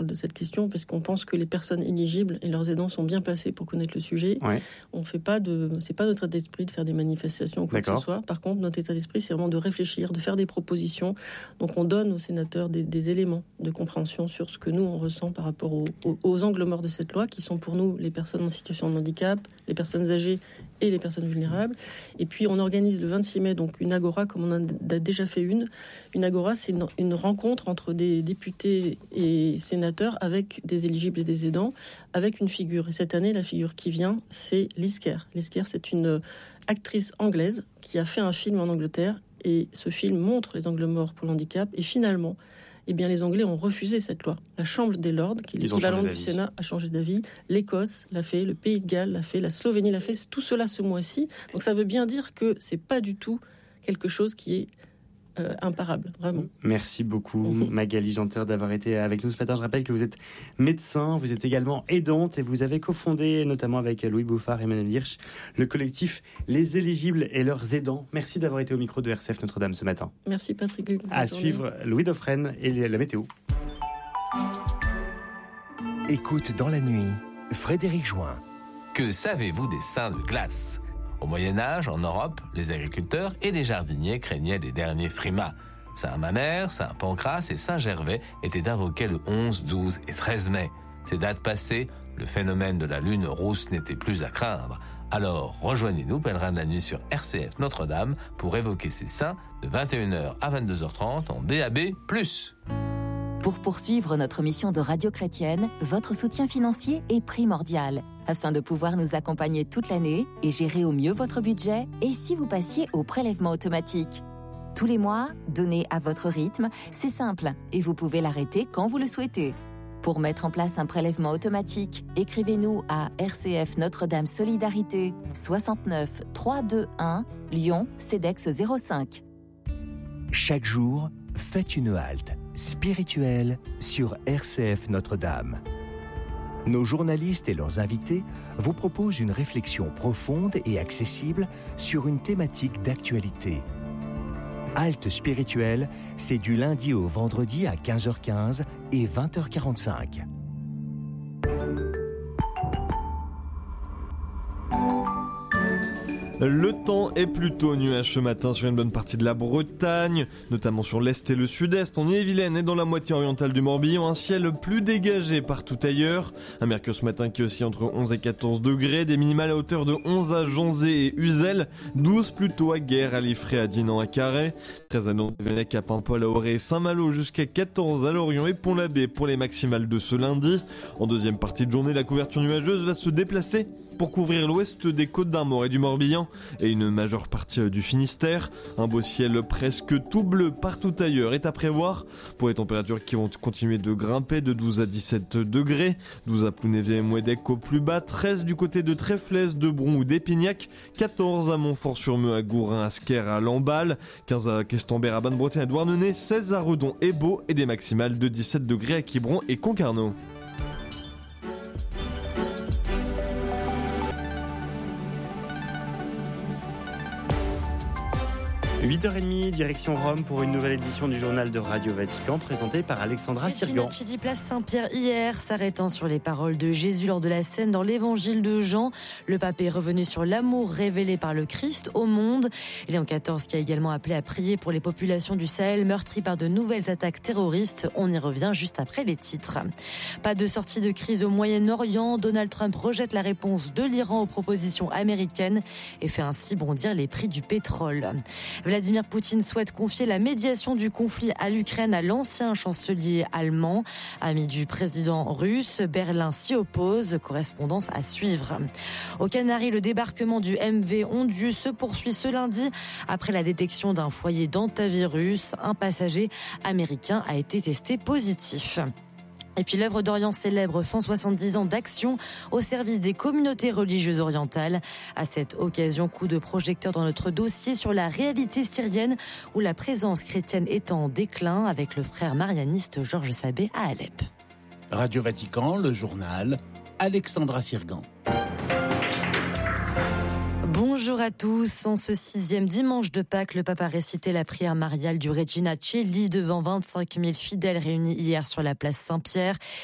parle de cette question parce qu'on pense que les personnes éligibles et leurs aidants sont bien placés pour connaître le sujet. Ouais. C'est pas notre état d'esprit de faire des manifestations ou quoi que ce soit. Par contre, notre état d'esprit, c'est vraiment de réfléchir, de faire des propositions. Donc, on donne aux sénateurs des éléments de compréhension sur ce que nous, on ressent par rapport aux angles morts de cette loi, qui sont pour nous les personnes en situation de handicap, les personnes âgées et les personnes vulnérables. Et puis, on organise le 26 mai donc une agora, comme on en a déjà fait une. Une agora, c'est une rencontre entre des députés et sénateurs avec des éligibles et des aidants, avec une figure. Et cette année, la figure qui vient, c'est Liz Kerr. Liz Kerr, c'est une actrice anglaise qui a fait un film en Angleterre. Et ce film montre les angles morts pour le handicap. Et finalement, les Anglais ont refusé cette loi. La Chambre des Lords, qui est l'équivalent du Sénat, a changé d'avis. L'Écosse l'a fait, le Pays de Galles l'a fait, la Slovénie l'a fait. Tout cela ce mois-ci. Donc ça veut bien dire que c'est pas du tout quelque chose qui est imparable, vraiment. Merci beaucoup Magali Janter d'avoir été avec nous ce matin. Je rappelle que vous êtes médecin, vous êtes également aidante et vous avez cofondé, notamment avec Louis Bouffard et Emmanuel Hirsch, le collectif Les Éligibles et leurs aidants. Merci d'avoir été au micro de RCF Notre-Dame ce matin. Merci Patrick Hugues. À suivre Louis Dauphren et la météo. Écoute dans la nuit, Frédéric Join. Que savez-vous des seins de glace ? Au Moyen-Âge, en Europe, les agriculteurs et les jardiniers craignaient les derniers frimas. Saint-Mamère, Saint-Pancrace et Saint-Gervais étaient invoqués le 11, 12 et 13 mai. Ces dates passées, le phénomène de la lune rousse n'était plus à craindre. Alors, rejoignez-nous, pèlerins de la nuit sur RCF Notre-Dame, pour évoquer ces saints de 21h à 22h30 en DAB+. Pour poursuivre notre mission de radio chrétienne, votre soutien financier est primordial. Afin de pouvoir nous accompagner toute l'année et gérer au mieux votre budget, et si vous passiez au prélèvement automatique. Tous les mois, donnez à votre rythme, c'est simple, et vous pouvez l'arrêter quand vous le souhaitez. Pour mettre en place un prélèvement automatique, écrivez-nous à RCF Notre-Dame Solidarité, 69 321, Lyon, CEDEX 05. Chaque jour, faites une halte spirituelle sur RCF Notre-Dame. Nos journalistes et leurs invités vous proposent une réflexion profonde et accessible sur une thématique d'actualité. Halte spirituelle, c'est du lundi au vendredi à 15h15 et 20h45. Le temps est plutôt nuage ce matin sur une bonne partie de la Bretagne, notamment sur l'est et le sud-est, en Ille-et-Vilaine et dans la moitié orientale du Morbihan. Un ciel plus dégagé partout ailleurs. Un mercure ce matin qui oscille entre 11 et 14 degrés, des minimales à hauteur de 11 à Jonzé et Uzel, 12 plutôt à Guer, à Liffré, à Dinan, à Carhaix, 13 à Nantes-Venec, à Paimpol, à Auray et Saint-Malo, jusqu'à 14 à Lorient et Pont-l'Abbé pour les maximales de ce lundi. En deuxième partie de journée, la couverture nuageuse va se déplacer pour couvrir l'ouest des Côtes d'Armor et du Morbihan et une majeure partie du Finistère. Un beau ciel presque tout bleu partout ailleurs est à prévoir pour les températures qui vont continuer de grimper de 12 à 17 degrés, 12 à Plounévez et Mouédec au plus bas, 13 du côté de Tréflez, de Bron ou d'Épignac, 14 à Montfort-sur-Meux, à Gourin, à Sker, à Lamballe, 15 à Questembert, à Bonne-Bretagne, à Douarnenez, 16 à Redon et Beau et des maximales de 17 degrés à Quiberon et Concarneau. 8h30, direction Rome pour une nouvelle édition du journal de Radio Vatican présenté par Alexandra Sirgan. Chili, place Saint-Pierre hier, s'arrêtant sur les paroles de Jésus lors de la scène dans l'évangile de Jean. Le pape est revenu sur l'amour révélé par le Christ au monde. Léon XIV qui a également appelé à prier pour les populations du Sahel meurtries par de nouvelles attaques terroristes. On y revient juste après les titres. Pas de sortie de crise au Moyen-Orient. Donald Trump rejette la réponse de l'Iran aux propositions américaines et fait ainsi bondir les prix du pétrole. Vladimir Poutine souhaite confier la médiation du conflit à l'Ukraine à l'ancien chancelier allemand. Ami du président russe, Berlin s'y oppose. Correspondance à suivre. Aux Canaries, le débarquement du MV Ondieu se poursuit ce lundi après la détection d'un foyer d'hantavirus. Un passager américain a été testé positif. Et puis l'œuvre d'Orient célèbre 170 ans d'action au service des communautés religieuses orientales. À cette occasion, coup de projecteur dans notre dossier sur la réalité syrienne où la présence chrétienne est en déclin avec le frère marianiste Georges Sabet à Alep. Radio Vatican, le journal, Alexandra Sirgan. Bonjour à tous. En ce 6e dimanche de Pâques, le pape a récité la prière mariale du Regina Coeli devant 25 000 fidèles réunis hier sur la place Saint-Pierre.